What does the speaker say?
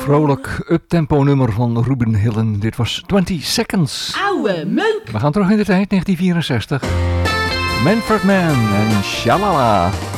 vrolijk uptempo nummer van Ruben Hillen. Dit was 20 Seconds. Oude meuk. We gaan terug in de tijd, 1964. Manfred Mann en Shalala.